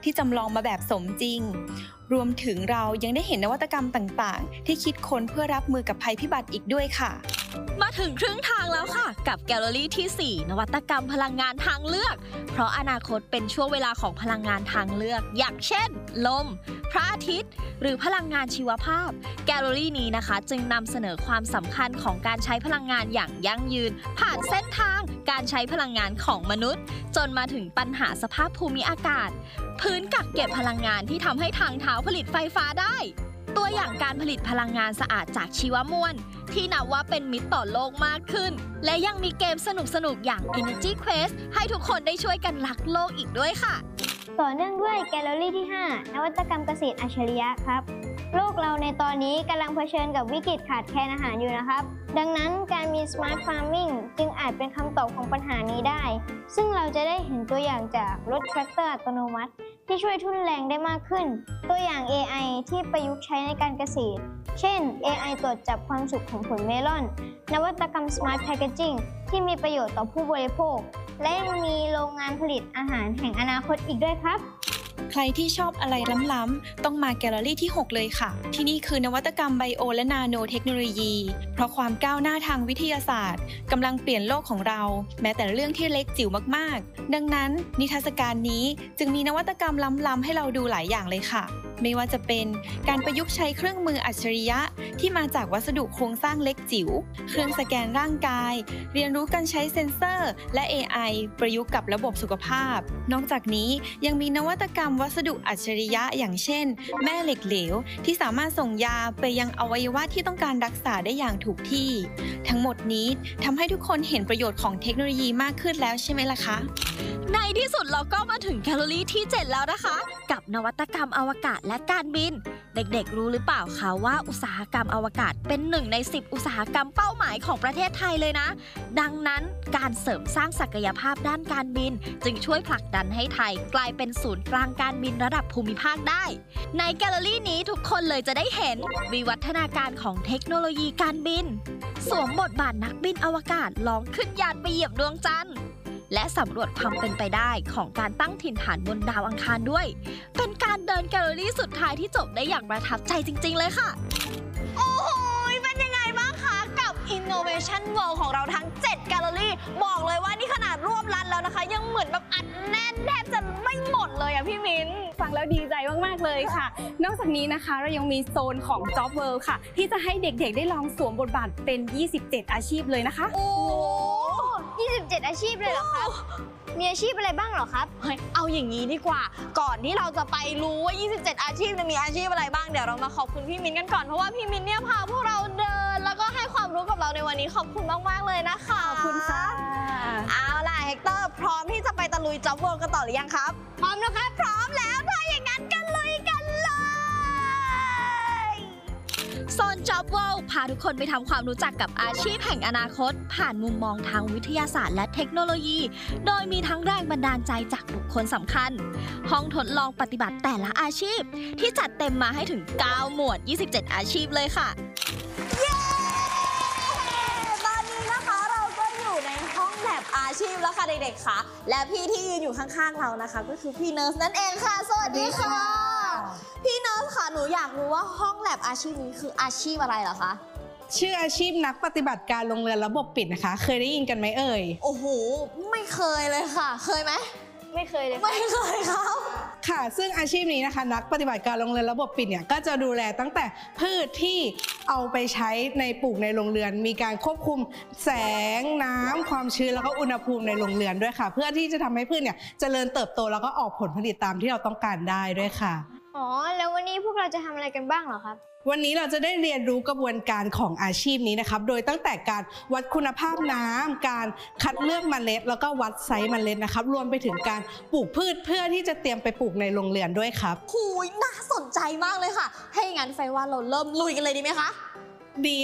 ที่จำลองมาแบบสมจริงรวมถึงเรายังได้เห็นนวัตกรรมต่างๆที่คิดค้นเพื่อรับมือกับภัยพิบัติอีกด้วยค่ะมาถึงครึ่งทางแล้วค่ะกับแกลเลอรี่ที่ 4 นวัตกรรมพลังงานทางเลือกเพราะอนาคตเป็นช่วงเวลาของพลังงานทางเลือกอย่างเช่นลมพระอาทิตย์หรือพลังงานชีวภาพแกลเลอรี่นี้นะคะจึงนำเสนอความสำคัญของการใช้พลังงานอย่างยั่งยืนผ่านเส้นทางการใช้พลังงานของมนุษย์จนมาถึงปัญหาสภาพภูมิอากาศพื้นกักเก็บพลังงานที่ทำให้ทางเท้าผลิตไฟฟ้าได้ตัวอย่างการผลิตพลังงานสะอาดจากชีวมวลที่นับว่าเป็นมิตรต่อโลกมากขึ้นและยังมีเกมสนุกๆอย่าง Energy Quest ให้ทุกคนได้ช่วยกันรักโลกอีกด้วยค่ะต่อเนื่องด้วยแกลเลอรี่ที่ 5 นวัตกรรมเกษตรอัจฉริยะครับโลกเราในตอนนี้กำลังเผชิญกับวิกฤตขาดแคลนอาหารอยู่นะครับดังนั้นการมี Smart Farming จึงอาจเป็นคำตอบของปัญหานี้ได้ซึ่งเราจะได้เห็นตัวอย่างจากรถแทรกเตอร์อัตโนมัติที่ช่วยทุ่นแรงได้มากขึ้นตัวอย่าง AI ที่ประยุกต์ใช้ในการเกษตรเช่น AI ตรวจจับความสุกของผลเมลอนนวัตกรรม Smart Packaging ที่มีประโยชน์ต่อผู้บริโภคและยังมีโรงงานผลิตอาหารแห่งอนาคตอีกด้วยครับใครที่ชอบอะไรล้ำๆต้องมาแกลเลอรี่ที่ 6 เลยค่ะที่นี่คือนวัตกรรมไบโอและนาโนเทคโนโลยีเพราะความก้าวหน้าทางวิทยาศาสตร์กำลังเปลี่ยนโลกของเราแม้แต่เรื่องที่เล็กจิ๋วมากๆดังนั้นนิทรรศการนี้จึงมีนวัตกรรมล้ำๆให้เราดูหลายอย่างเลยค่ะไม่ว่าจะเป็นการประยุกต์ใช้เครื่องมืออัจฉริยะที่มาจากวัสดุโครงสร้างเล็กจิ๋วเครื่องสแกนร่างกายเรียนรู้การใช้เซ็นเซอร์และ AI ประยุกต์กับระบบสุขภาพนอกจากนี้ยังมีนวัตกรรมวัสดุอัจฉริยะอย่างเช่นแม่เหล็กเหลวที่สามารถส่งยาไปยังอวัยวะที่ต้องการรักษาได้อย่างถูกที่ทั้งหมดนี้ทำให้ทุกคนเห็นประโยชน์ของเทคโนโลยีมากขึ้นแล้วใช่ไหมล่ะคะในที่สุดเราก็มาถึงแกลเลอรี่ที่ 7 แล้วนะคะกับนวัตกรรมอวกาศและการบินเด็กๆรู้หรือเปล่าคะว่าอุตสาหกรรมอวกาศเป็น1 ใน 10อุตสาหกรรมเป้าหมายของประเทศไทยเลยนะดังนั้นการเสริมสร้างศักยภาพด้านการบินจึงช่วยผลักดันให้ไทยกลายเป็นศูนย์กลางการบินระดับภูมิภาคได้ในแกลเลอรี่นี้ทุกคนเลยจะได้เห็นวิวัฒนาการของเทคโนโลยีการบินสวมบทบาทนักบินอวกาศลองขึ้นยานไปเหยียบดวงจันทร์และสำรวจความเป็นไปได้ของการตั้งถิ่นฐานบนดาวอังคารด้วยเป็นการเดินแกลเลอรี่สุดท้ายที่จบได้อย่างประทับใจจริงๆเลยค่ะโอ้โหเป็นยังไงบ้างคะกับ Innovation World ของเราทั้ง7แกลเลอรี่บอกเลยว่านี่ขนาดรวบรัดแล้วนะคะยังเหมือนแบบอัดแน่นแทบจะไม่หมดเลยอะพี่มิ้นฟังแล้วดีใจมากๆเลยค่ะนอกจากนี้นะคะเรายังมีโซนของ Job World ค่ะที่จะให้เด็กๆได้ลองสวมบทบาทเป็น27อาชีพเลยนะคะโอ้27อาชีพเลยเหรอครับมีอาชีพอะไรบ้างเหรอครับเอาอย่างนี้ดีกว่าก่อนที่เราจะไปรู้ว่า27อาชีพจะมีอาชีพอะไรบ้างเดี๋ยวเรามาขอบคุณพี่มิ้นกันก่อนเพราะว่าพี่มิ้นเนี่ยพาพวกเราเดินแล้วก็ให้ความรู้กับเราในวันนี้ขอบคุณมากๆเลยนะคะขอบคุณค่ะเอาล่ะเฮกเตอร์พร้อมที่จะไปตะลุยจ็อบเวิลด์กันต่อหรือยังครับพร้อมแล้วครับพร้อมแล้วถ้าอย่างนั้นกันเลยโซน Job World พาทุกคนไปทำความรู้จักกับอาชีพแห่งอนาคตผ่านมุมมองทางวิทยาศาสตร์และเทคโนโลยีโดยมีทั้งแรงบันดาลใจจากบุคคลสำคัญห้องทดลองปฏิบัติแต่ละอาชีพที่จัดเต็มมาให้ถึง9หมวด27อาชีพเลยค่ะเย้ตอนนี้นะคะเราก็อยู่ในห้องแลบอาชีพแล้วค่ะเด็กๆค่ะและพี่ที่ยืนอยู่ข้างๆเรานะคะก็คือพี่เนิร์สนั่นเองค่ะสวัสดีค่ะพี่เนิร์สค่ะหนูอยากรู้ว่าห้องแลบอาชีพนี้คืออาชีพอะไรเหรอคะชื่ออาชีพนักปฏิบัติการโรงเรือนระบบปิดนะคะเคยได้ยินกันไหมเอ่ยโอ้โหไม่เคยเลยค่ะเคยไหมไม่เคยเลยไม่เคยครับค่ะซึ่งอาชีพนี้นะคะนักปฏิบัติการโรงเรือนระบบปิดเนี่ยก็จะดูแลตั้งแต่พืชที่เอาไปใช้ในปลูกในโรงเรือนมีการควบคุมแสงน้ำความชื้นแล้วก็อุณหภูมิในโรงเรือนด้วยค่ะเพื่อที่จะทำให้พืชเนี่ยเจริญเติบโตแล้วก็ออกผลผลิตตามที่เราต้องการได้ด้วยค่ะอ๋อแล้ววันนี้พวกเราจะทำอะไรกันบ้างเหรอครับวันนี้เราจะได้เรียนรู้กระบวนการของอาชีพนี้นะครับโดยตั้งแต่การวัดคุณภาพน้ำการคัดเลือกเมล็ดแล้วก็วัดไซส์เมล็ดนะครับรวมไปถึงการปลูกพืชเพื่อที่จะเตรียมไปปลูกในโรงเรือนด้วยครับหูยน่าสนใจมากเลยค่ะให้งั้นไฟว่าเราเริ่มลุยกันเลยดีไหมคะดี